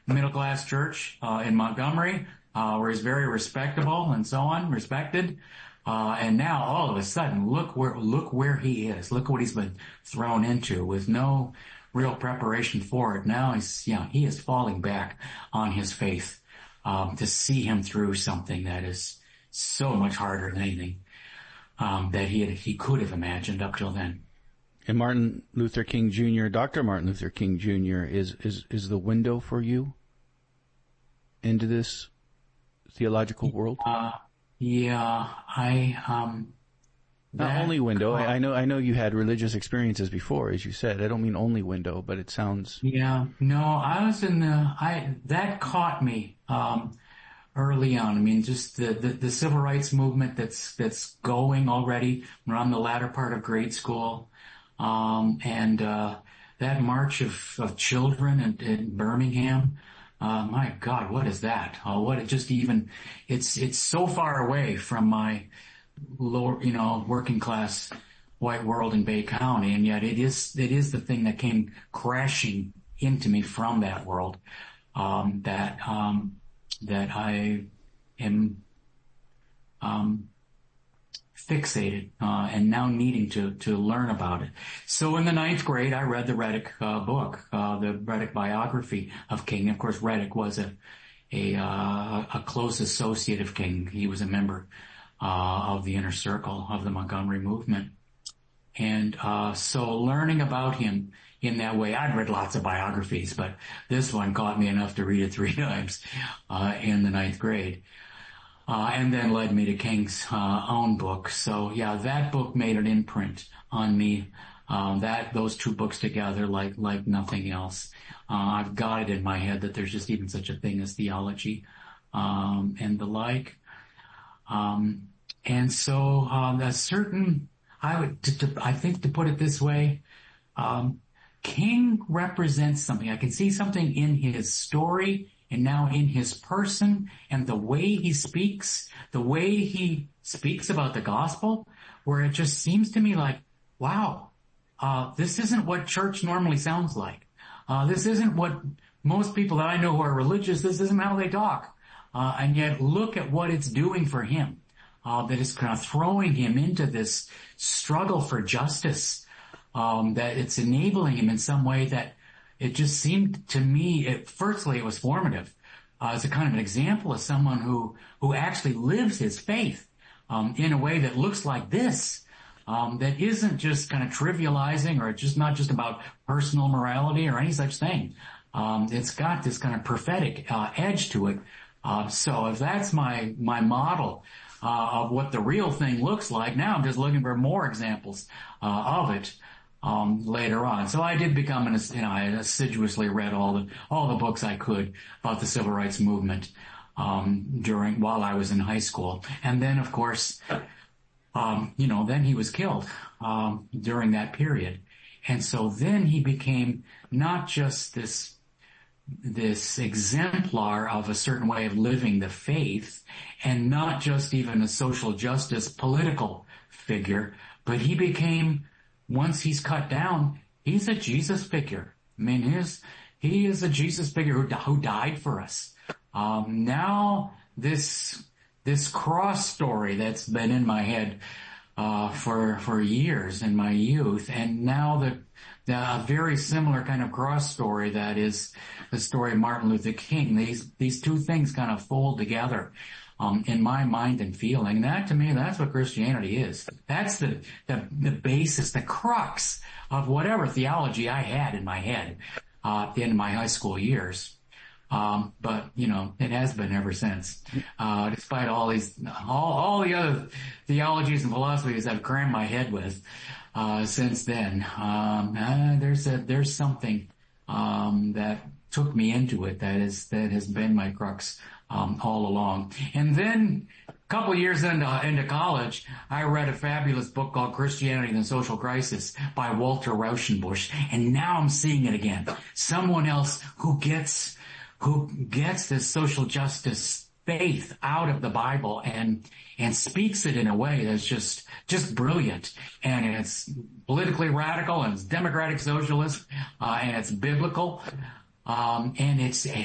middle-class church in Montgomery, where he's very respectable and so on, respected. And now all of a sudden, look where he is. Look what he's been thrown into with no real preparation for it. Now he is falling back on his faith, to see him through something that is so much harder than anything, that he could have imagined up till then. And Martin Luther King Jr., Dr. Martin Luther King Jr. is the window for you into this theological world? Yeah, not only window. I know you had religious experiences before, as you said. I don't mean only window, but it sounds. Yeah, no, I was that caught me, early on. I mean, just the civil rights movement that's going already around the latter part of grade school. And that march of children in Birmingham. My God, what is that? It's so far away from my lower, working class white world in Bay County. And yet it is the thing that came crashing into me from that world, that I am, fixated, and now needing to learn about it. So in the 9th grade, I read the Reddick, book, the Reddick biography of King. Of course, Reddick was a close associate of King. He was a member, of the inner circle of the Montgomery movement. And, so learning about him in that way, I'd read lots of biographies, but this one caught me enough to read it 3 times, in the 9th grade. And then led me to King's own book. So yeah, that book made an imprint on me. Those 2 books together, like nothing else. I've got it in my head that there's just even such a thing as theology, and the like. And so, I think to put it this way, King represents something. I can see something in his story and now in his person and the way he speaks about the gospel, where it just seems to me like, wow, this isn't what church normally sounds like. This isn't what most people that I know who are religious, this isn't how they talk. And yet look at what it's doing for him, that is kind of throwing him into this struggle for justice, that it's enabling him in some way that it just seemed to me, firstly, it was formative, as a kind of an example of someone who actually lives his faith, in a way that looks like this, that isn't just kind of trivializing or just not just about personal morality or any such thing. It's got this kind of prophetic, edge to it. So if that's my model, of what the real thing looks like, now I'm just looking for more examples, of it. Later on. So I did become I assiduously read all the books I could about the civil rights movement, while I was in high school. And then, of course, then he was killed, during that period. And so then he became not just this exemplar of a certain way of living the faith, and not just even a social justice political figure, but he became, once he's cut down, he's a Jesus figure. I mean, he is a Jesus figure who died for us. Now this cross story that's been in my head, for years in my youth, and now the very similar kind of cross story that is the story of Martin Luther King. These 2 things kind of fold together, in my mind and feeling. That, to me, that's what Christianity is. That's the basis, the crux of whatever theology I had in my head, at the end of my high school years. But, it has been ever since. Despite all the other theologies and philosophies I've crammed my head with, since then, there's something, that took me into it that has been my crux, all along. And then a couple years into college, I read a fabulous book called Christianity and the Social Crisis by Walter Rauschenbusch. And now I'm seeing it again. Someone else who gets this social justice faith out of the Bible and speaks it in a way that's just brilliant. And it's politically radical, and it's democratic socialist, and it's biblical. And it's